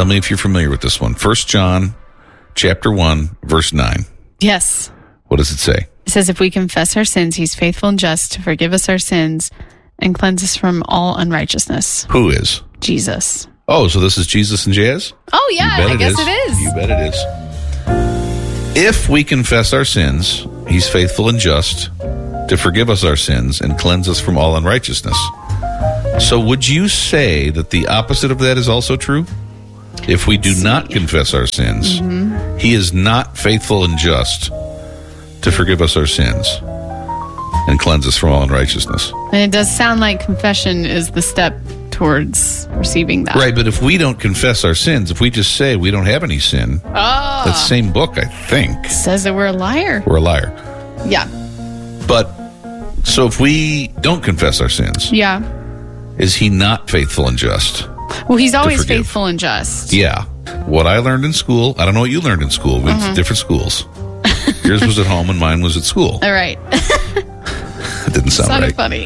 Tell me if you're familiar with this one. 1 John chapter 1, verse 9. Yes. What does it say? It says, if we confess our sins, he's faithful and just to forgive us our sins and cleanse us from all unrighteousness. Who is? Jesus. Oh, so this is Jesus and Jazz? Oh, yeah, I guess it is. You bet it is. If we confess our sins, he's faithful and just to forgive us our sins and cleanse us from all unrighteousness. So would you say that the opposite of that is also true? If we do not confess our sins, he is not faithful and just to forgive us our sins and cleanse us from all unrighteousness. And it does sound like confession is the step towards receiving that. Right, but if we don't confess our sins, if we just say we don't have any sin, that same book, I think, says that we're a liar. We're a liar. Yeah. But, so if we don't confess our sins, is he not faithful and just? Well, he's always faithful and just. Yeah. What I learned in school, I don't know what you learned in school. We went to different schools. Yours was at home and mine was at school. All right. It didn't sound right. Funny.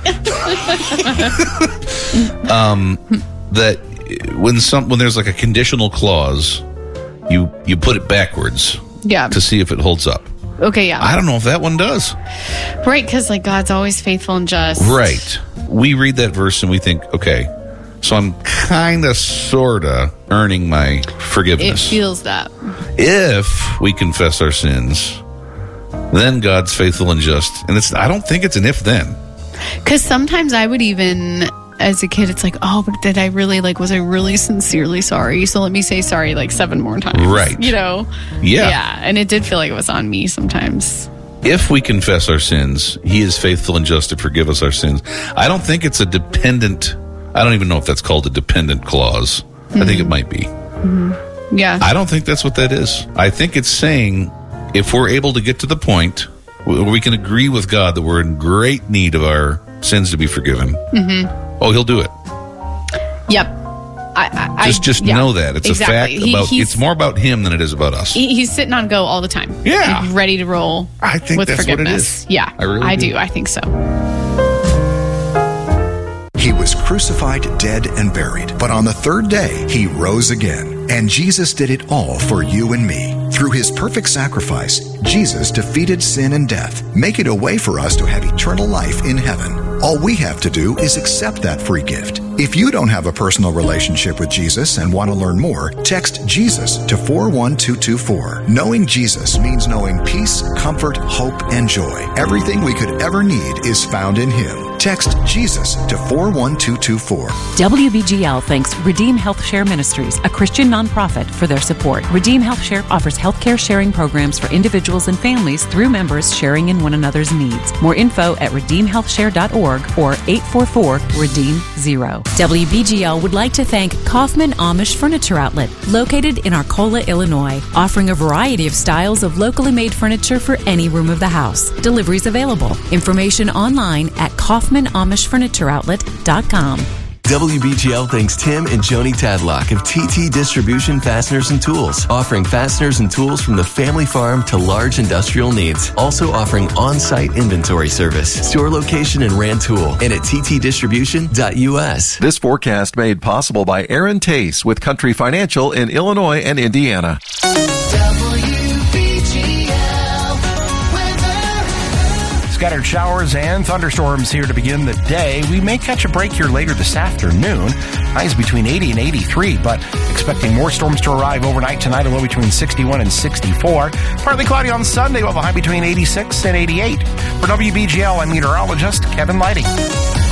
That when there's like a conditional clause, you put it backwards to see if it holds up. Okay, yeah. I don't know if that one does. Right, because like God's always faithful and just. Right. We read that verse and we think, okay, so I'm kind of, sort of earning my forgiveness. It feels that. If we confess our sins, then God's faithful and just. And I don't think it's an if then. Because sometimes I would even, as a kid, it's like, oh, but did I really, was I really sincerely sorry? So let me say sorry 7 more times. Right. You know? Yeah. Yeah. And it did feel like it was on me sometimes. If we confess our sins, he is faithful and just to forgive us our sins. I don't think it's a dependent, I don't even know if that's called a dependent clause. I think it might be. Yeah. I don't think that's what that is. I think it's saying if we're able to get to the point where we can agree with God that we're in great need of our sins to be forgiven, he'll do it. Yep. Just know that. It's exactly. a fact. It's more about him than it is about us. He's sitting on go all the time. Yeah. He's ready to roll. I think with that's forgiveness. what it is. Yeah. I really do. I think so. He was crucified, dead, and buried. But on the third day, he rose again. And Jesus did it all for you and me. Through his perfect sacrifice, Jesus defeated sin and death, making a way for us to have eternal life in heaven. All we have to do is accept that free gift. If you don't have a personal relationship with Jesus and want to learn more, text Jesus to 41224. Knowing Jesus means knowing peace, comfort, hope, and joy. Everything we could ever need is found in him. Text Jesus to 41224. WBGL thanks Redeem Health Share Ministries, a Christian nonprofit, for their support. Redeem Health Share offers healthcare sharing programs for individuals and families through members sharing in one another's needs. More info at redeemhealthshare.org or 844-REDEEM-0. WBGL would like to thank Kaufman Amish Furniture Outlet, located in Arcola, Illinois, offering a variety of styles of locally made furniture for any room of the house. Deliveries available. Information online at KaufmanAmishFurnitureOutlet.com. WBGL thanks Tim and Joni Tadlock of TT Distribution Fasteners and Tools, offering fasteners and tools from the family farm to large industrial needs. Also offering on-site inventory service, store location in Rantoul, and at ttdistribution.us. This forecast made possible by Aaron Tace with Country Financial in Illinois and Indiana. Scattered showers and thunderstorms here to begin the day. We may catch a break here later this afternoon. Highs between 80 and 83, but expecting more storms to arrive overnight tonight, a low between 61 and 64. Partly cloudy on Sunday, we'll have a high between 86 and 88. For WBGL, I'm meteorologist Kevin Lighting.